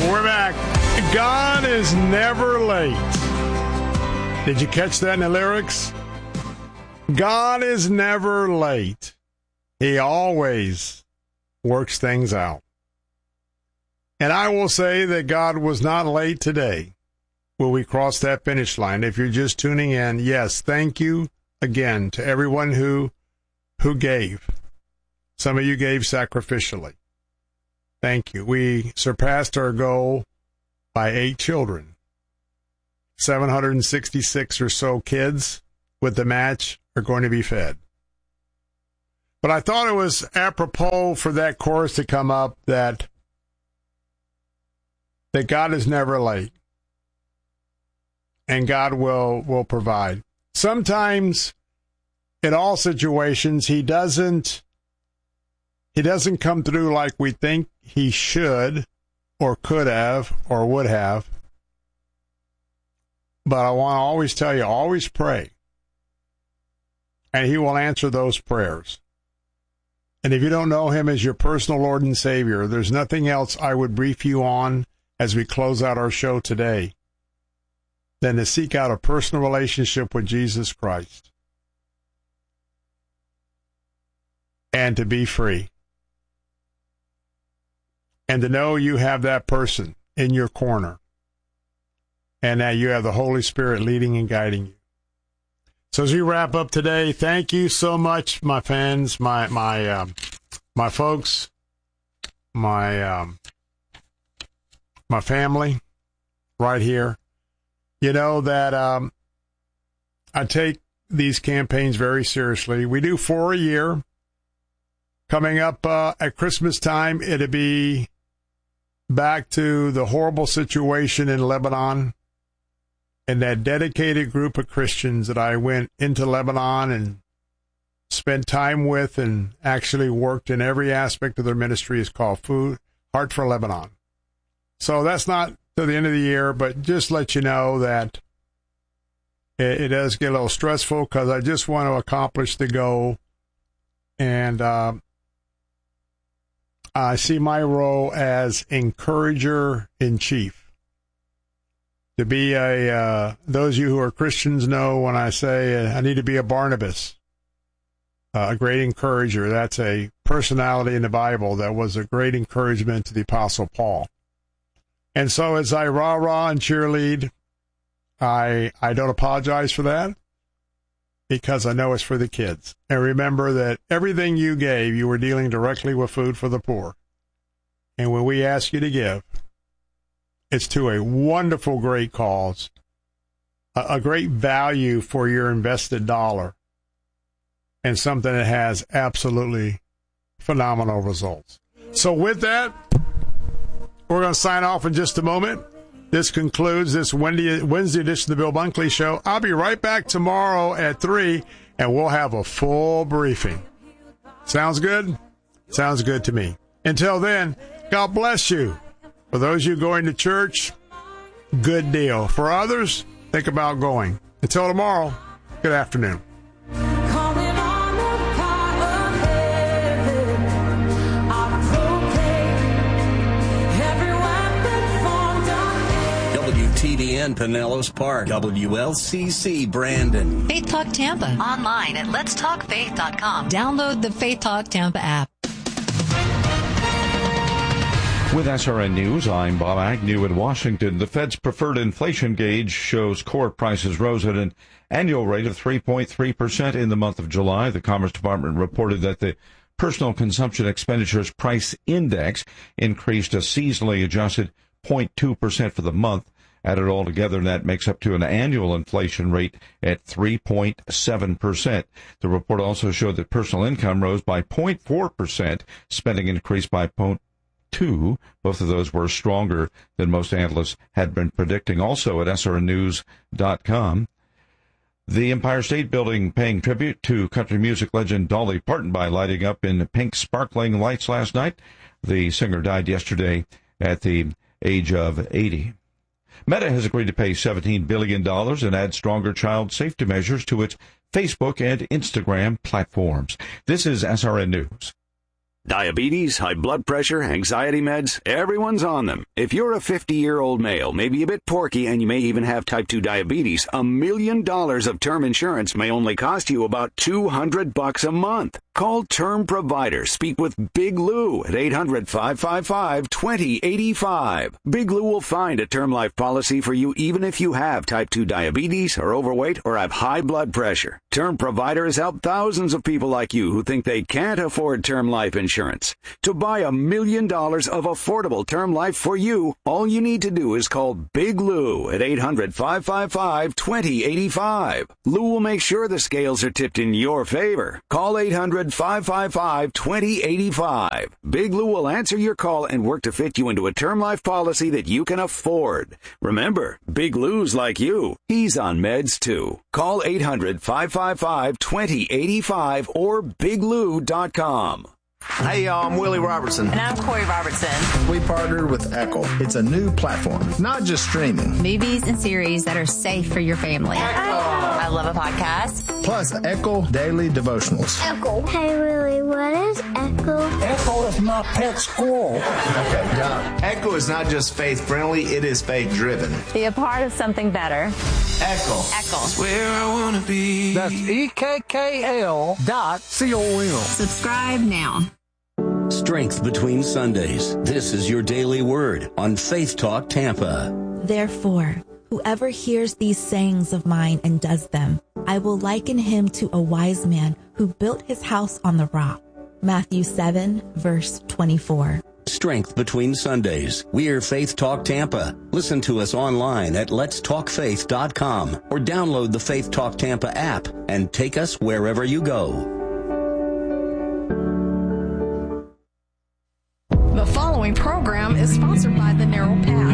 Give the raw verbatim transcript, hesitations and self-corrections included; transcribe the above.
We're back. God is never late. Did you catch that in the lyrics? God is never late. He always works things out. And I will say that God was not late today when we crossed that finish line. If you're just tuning in, yes, thank you again to everyone who who gave. Some of you gave sacrificially. Thank you. We surpassed our goal by eight children. seven hundred sixty-six or so kids with the match are going to be fed. But I thought it was apropos for that chorus to come up that, that God is never late. And God will, will provide. Sometimes, in all situations, he doesn't he doesn't come through like we think he should or could have or would have. But I want to always tell you, always pray. And he will answer those prayers. And if you don't know him as your personal Lord and Savior, there's nothing else I would brief you on as we close out our show today than to seek out a personal relationship with Jesus Christ and to be free. And to know you have that person in your corner and that you have the Holy Spirit leading and guiding you. So as we wrap up today, thank you so much, my fans, my my um, my folks, my um, my family, right here. You know that um, I take these campaigns very seriously. We do four a year. Coming up uh, at Christmas time, it'll be back to the horrible situation in Lebanon. And that dedicated group of Christians that I went into Lebanon and spent time with and actually worked in every aspect of their ministry is called Food Heart for Lebanon. So that's not to the end of the year, but just let you know that it, it does get a little stressful because I just want to accomplish the goal. And uh, I see my role as encourager in chief. To be a, uh, those of you who are Christians know when I say uh, I need to be a Barnabas, uh, a great encourager. That's a personality in the Bible that was a great encouragement to the Apostle Paul. And so as I rah-rah and cheerlead, I, I don't apologize for that because I know it's for the kids. And remember that everything you gave, you were dealing directly with food for the poor. And when we ask you to give, it's to a wonderful, great cause, a, a great value for your invested dollar, and something that has absolutely phenomenal results. So with that, we're going to sign off in just a moment. This concludes this Wednesday, Wednesday edition of the Bill Bunkley Show. I'll be right back tomorrow at three, and we'll have a full briefing. Sounds good? Sounds good to me. Until then, God bless you. For those of you going to church, good deal. For others, think about going. Until tomorrow, good afternoon. W T D N Pinellas Park, W L C C Brandon. Faith Talk Tampa. Online at lets talk faith dot com. Download the Faith Talk Tampa app. With S R N News, I'm Bob Agnew in Washington. The Fed's preferred inflation gauge shows core prices rose at an annual rate of three point three percent in the month of July. The Commerce Department reported that the Personal Consumption Expenditures Price Index increased a seasonally adjusted zero point two percent for the month. Added all together, that makes up to an annual inflation rate at three point seven percent. The report also showed that personal income rose by zero point four percent. Spending increased by zero point two percent. Two, both of those were stronger than most analysts had been predicting. Also at S R N news dot com, the Empire State Building paying tribute to country music legend Dolly Parton by lighting up in pink sparkling lights last night. The singer died yesterday at the age of eighty. Meta has agreed to pay seventeen billion dollars and add stronger child safety measures to its Facebook and Instagram platforms. This is S R N News. Diabetes, high blood pressure, anxiety meds, everyone's on them. If you're a fifty-year-old male, maybe a bit porky, and you may even have type two diabetes, a million dollars of term insurance may only cost you about two hundred bucks a month. Call Term Provider. Speak with Big Lou at eight hundred, five five five, two zero eight five. Big Lou will find a term life policy for you even if you have type two diabetes, are overweight, or have high blood pressure. Term Provider has helped thousands of people like you who think they can't afford term life insurance. Insurance. To buy a million dollars of affordable term life for you, all you need to do is call Big Lou at eight hundred, five five five, two zero eight five. Lou will make sure the scales are tipped in your favor. Call eight hundred, five five five, two zero eight five. Big Lou will answer your call and work to fit you into a term life policy that you can afford. Remember, Big Lou's like you. He's on meds too. Call eight hundred, five five five, two zero eight five or big lou dot com. Hey, y'all, I'm Willie Robertson. And I'm Corey Robertson. We partnered with Echo. It's a new platform, not just streaming. Movies and series that are safe for your family. Echo. I love a podcast. Plus, Echo Daily Devotionals. Echo. Hey, Willie, what is Echo? Echo is my pet squirrel. Okay, Doc. Echo is not just faith-friendly, it is faith-driven. Be a part of something better. Echo. Echo. That's where I want to be. That's E K K L dot C O M. Subscribe now. Strength Between Sundays. This is your daily word on Faith Talk Tampa. Therefore, whoever hears these sayings of mine and does them, I will liken him to a wise man who built his house on the rock. Matthew seven, verse twenty-four. Strength Between Sundays. We're Faith Talk Tampa. Listen to us online at lets talk faith dot com or download the Faith Talk Tampa app and take us wherever you go. The following program is sponsored by The Narrow Path.